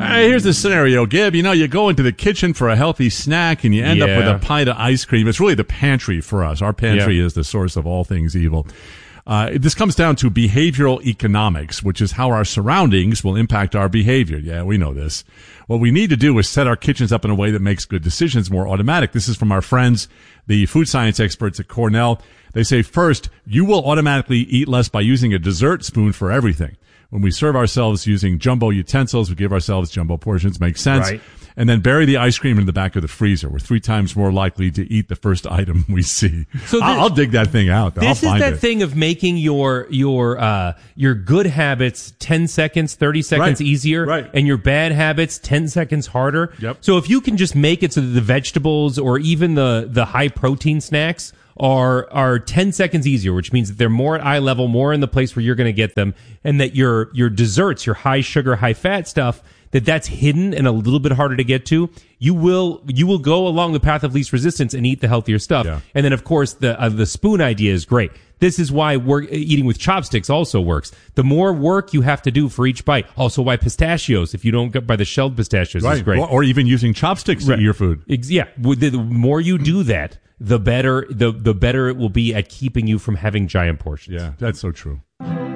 Here's the scenario, Gib. You go into the kitchen for a healthy snack and you end up with a pint of ice cream. It's really the pantry for us. Our pantry is the source of all things evil. This comes down to behavioral economics, which is how our surroundings will impact our behavior. Yeah, we know this. What we need to do is set our kitchens up in a way that makes good decisions more automatic. This is from our friends, the food science experts at Cornell. They say, first, you will automatically eat less by using a dessert spoon for everything. When we serve ourselves using jumbo utensils, we give ourselves jumbo portions. Makes sense. Right. And then bury the ice cream in the back of the freezer. We're 3 times more likely to eat the first item we see. So I'll dig that thing out. This is that thing of making your good habits 10 seconds, 30 seconds easier, and your bad habits 10 seconds harder. Yep. So if you can just make it so that the vegetables or even the high protein snacks are 10 seconds easier, which means that they're more at eye level, more in the place where you're going to get them, and that your desserts, your high sugar, high fat stuff, that's hidden and a little bit harder to get to, you will go along the path of least resistance and eat the healthier stuff. Yeah. And then, of course, the spoon idea is great. This is why eating with chopsticks also works. The more work you have to do for each bite. Also why pistachios, if you don't get by the shelled pistachios, is great. Or even using chopsticks to eat your food. Yeah. The more you do that, the better it will be at keeping you from having giant portions. Yeah, that's so true.